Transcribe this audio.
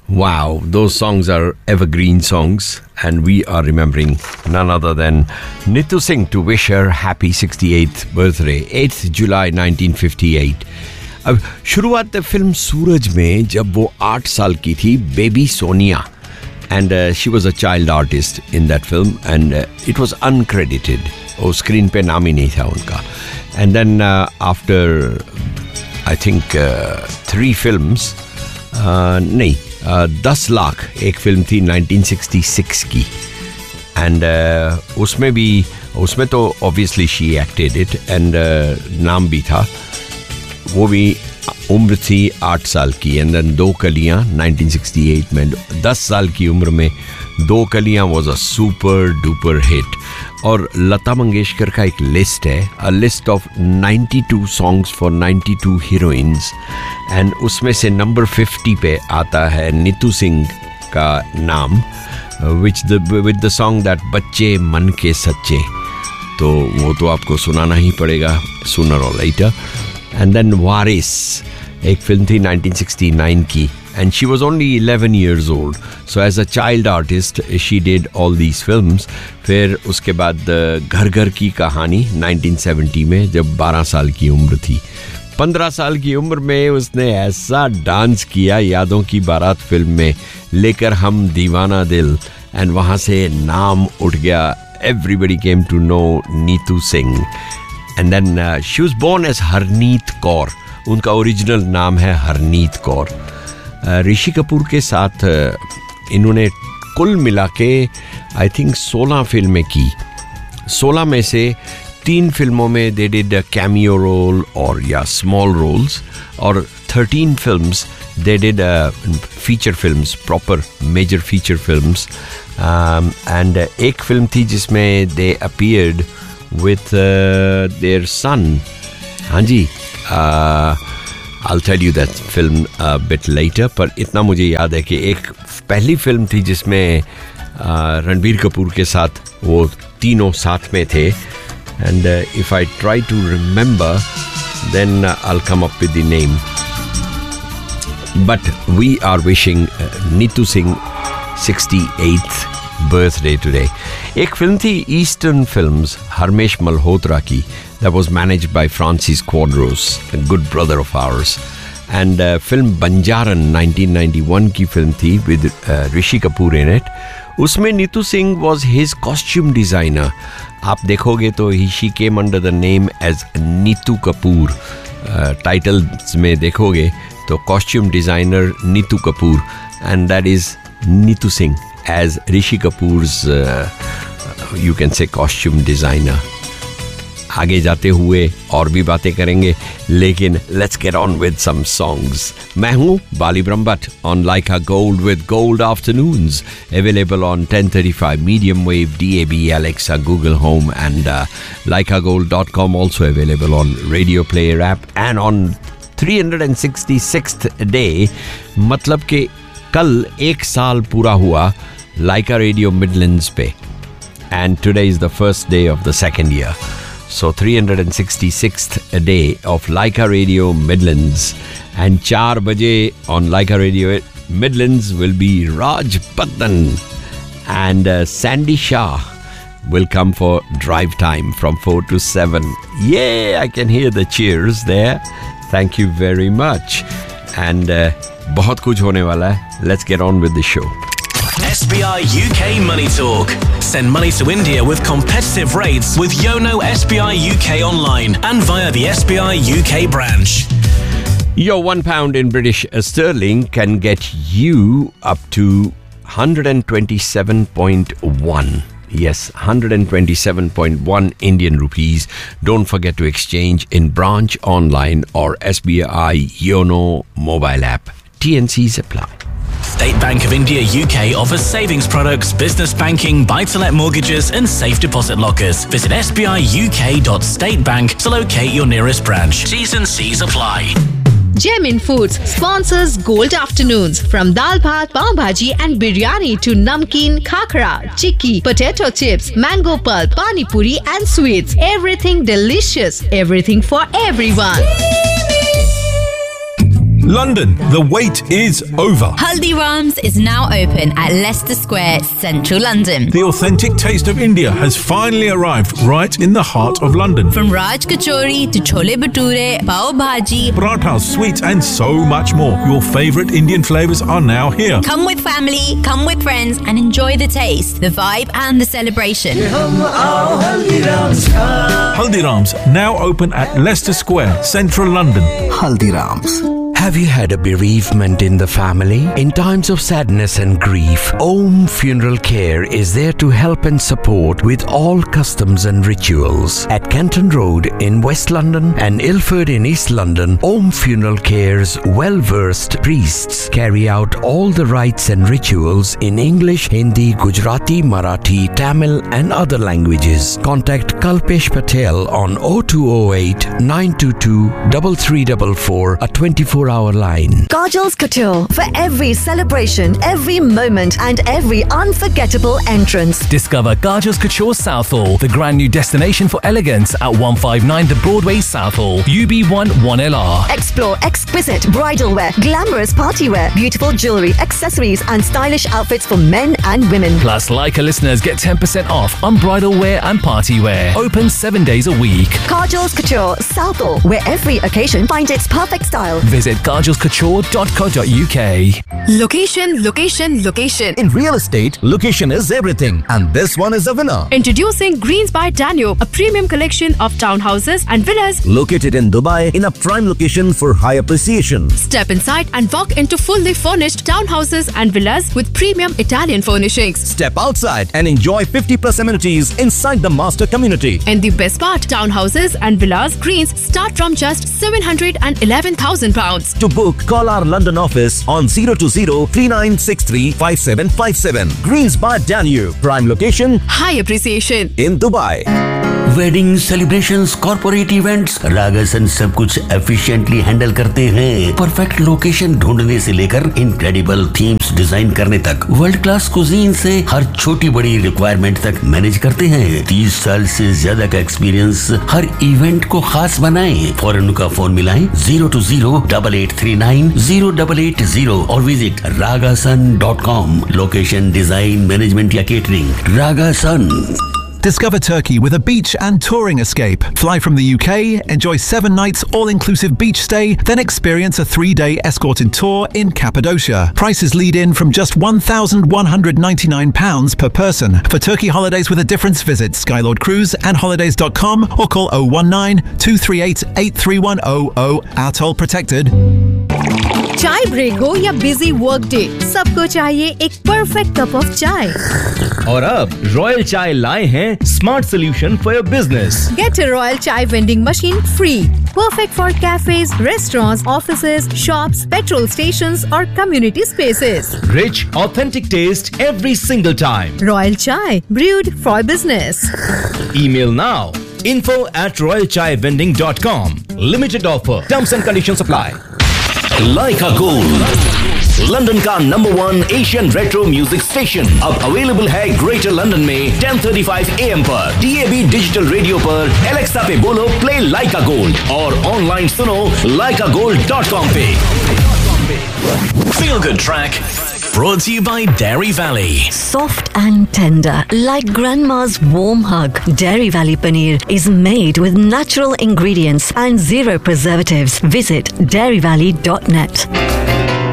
Wow, those songs are evergreen songs, and we are remembering none other than Neetu Singh to wish her happy 68th birthday, 8th July 1958. अब शुरुआत film सूरज में जब वो 8 साल की थी, baby Sonia, and she was a child artist in that film, and it was uncredited. वो screen पे नाम ही नहीं था उनका. And then after I think 3 films, नहीं 10 लाख एक फिल्म थी 1966 की, एंड उसमें तो obviously she acted it, and नाम भी था, वो भी उम्र थी 8 साल की. एंड देन 2 कलियां 1968 में, 10 साल की उम्र में 2 कलियां was a super duper hit. और लता मंगेशकर का एक लिस्ट है, a list of 92 songs for 92 heroines, and उसमें से नंबर 50 पे आता है नीतू सिंह का नाम, विद द सॉन्ग दैट बच्चे मन के सच्चे. तो वो तो आपको सुनाना ही पड़ेगा सूनर और लेटर. एंड देन वारिस एक फिल्म थी 1969 की, and she was only 11 years old. So as a child artist, she did all these films. फिर उसके बाद घर घर की कहानी 1970 में, जब 12 साल की उम्र थी. 15 साल की उम्र में उसने ऐसा डांस किया यादों की बारात फिल्म में, लेकर हम दीवाना दिल, एंड वहाँ से नाम उठ गया. Everybody came to know Neetu Singh. And then she was born as Harneet Kaur. उनका ओरिजिनल नाम है हरनीत कौर. ऋषि कपूर के साथ इन्होंने कुल मिला के आई थिंक 16 फिल्में की. 16 में से 3 फिल्मों में दे डिड कैमियो रोल और या स्मॉल रोल्स, और 13 films they did feature films, proper major feature films. And एक फिल्म थी जिसमें दे अपीयर्ड विथ देयर सन. हाँ जी, I'll tell you that film a bit later, पर इतना मुझे याद है कि एक पहली फिल्म थी जिसमें रणबीर कपूर के साथ वो तीनों साथ में थे. And if I try to remember, then I'll come up with the name. But we are wishing Neetu Singh 68th birthday today. एक फिल्म थी ईस्टर्न फिल्म्स हरमेश मल्होत्रा की, that was managed by Francis Quadros, a good brother of ours. And film Banjaran 1991 की film थी with Rishi Kapoor in it. उसमें Neetu Singh was his costume designer. आप देखोगे तो she came under the name as Neetu Kapoor. Titles में देखोगे तो costume designer Neetu Kapoor, and that is Neetu Singh as Rishi Kapoor's you can say costume designer. आगे जाते हुए और भी बातें करेंगे, लेकिन let's get on with some songs. मैं हूँ बाली Brahmbhatt on Laika Gold with Gold Afternoons, available on 1035 medium wave, DAB, Alexa, Google Home, and laikagold.com, also available on Radio Player app, and on 366th day, मतलब कि कल 1 साल पूरा हुआ Laika Radio Midlands पे, and today is the first day of the second year. So 366th day of Laika Radio Midlands, and 4 baje on Laika Radio Midlands will be Raj Patnan, and Sandy Shah will come for drive time from 4 to 7. Yeah, I can hear the cheers there. Thank you very much. And बहुत कुछ होने वाला है. Let's get on with the show. SBI UK Money Talk. Send money to India with competitive rates with Yono SBI UK online and via the SBI UK branch. Your £1 in British sterling can get you up to 127.1. Yes, 127.1 Indian rupees. Don't forget to exchange in branch, online, or SBI Yono mobile app. TNCs apply. State Bank of India UK offers savings products, business banking, buy-to-let mortgages and safe deposit lockers. Visit sbiuk.statebank to locate your nearest branch. T's and C's apply. Gemin Foods sponsors Gold Afternoons. From dal bhat, pav bhaji and biryani to namkeen, khakra, chikki, potato chips, mango pulp, pani puri and sweets. Everything delicious. Everything for everyone. London, the wait is over. Haldiram's is now open at Leicester Square, central London. The authentic taste of India has finally arrived right in the heart of London. From Raj Kachori to Chole Bhature, Pav Bhaji, Parathas, sweets and so much more. Your favourite Indian flavours are now here. Come with family, come with friends and enjoy the taste, the vibe and the celebration. Haldiram's now open at Leicester Square, central London. Haldiram's. Have you had a bereavement in the family? In times of sadness and grief, Om Funeral Care is there to help and support with all customs and rituals. At Canton Road in West London and Ilford in East London, Om Funeral Care's well-versed priests carry out all the rites and rituals in English, Hindi, Gujarati, Marathi, Tamil and other languages. Contact Kalpesh Patel on 0208 922 3344, a 24-hour line. Kajal's Couture, for every celebration, every moment and every unforgettable entrance. Discover Kajal's Couture Southall, the brand new destination for elegance at 159 The Broadway Southall, UB1 1LR. Explore exquisite bridal wear, glamorous party wear, beautiful jewellery, accessories and stylish outfits for men and women. Plus, Leica listeners get 10% off on bridal wear and party wear. Open 7 days a week. Kajal's Couture Southall, where every occasion finds its perfect style. Visit kajalscouture.co.uk. Location, location, location. In real estate, location is everything. And this one is a winner. Introducing Greens by Danube, a premium collection of townhouses and villas located in Dubai in a prime location for high appreciation. Step inside and walk into fully furnished townhouses and villas with premium Italian furnishings. Step outside and enjoy 50+ amenities inside the master community. And the best part, townhouses and villas Greens start from just £711,000. To book, call our London office on 020-3963-5757. Greens by Danube, prime location, high appreciation in Dubai. Wedding celebrations, corporate events, रागासन सब कुछ efficiently handle करते हैं। Perfect location ढूंढने से लेकर incredible themes design करने तक, world class cuisine से हर छोटी बड़ी रिक्वायरमेंट तक मैनेज करते हैं। 30 साल से ज्यादा का एक्सपीरियंस हर इवेंट को खास बनाएं। फौरन उनका फोन मिलाएं 020-8839-0880 और visit ragasun.com। Location, design, management या catering, रागासन। Discover Turkey with a beach and touring escape. Fly from the UK, enjoy 7 nights all-inclusive beach stay, then experience a 3-day escorted tour in Cappadocia. Prices lead in from just £1,199 per person. For Turkey holidays with a difference, visit Skylord Cruise and holidays.com or call 019-238-83100. Our toll protected. चाय break हो या busy work day, सबको चाहिए एक perfect cup of चाय। और अब royal चाय लाए हैं smart solution for your business. Get a Royal Chai vending machine free. Perfect for cafes, restaurants, offices, shops, petrol stations or community spaces. Rich, authentic taste every single time. Royal Chai, brewed for business. Email now, info@royalchaivending.com. Limited offer. Terms and conditions apply. Leica Gold, London का number 1 Asian retro music station, अब available है greater London में 10:35 AM पर, DAB digital radio पर, Alexa पे बोलो play लाइका gold और online सुनो leicagold.com पे। Feel Good Track, brought to you by Dairy Valley. Soft and tender, like grandma's warm hug. Dairy Valley Paneer is made with natural ingredients and 0 preservatives. Visit dairyvalley.net.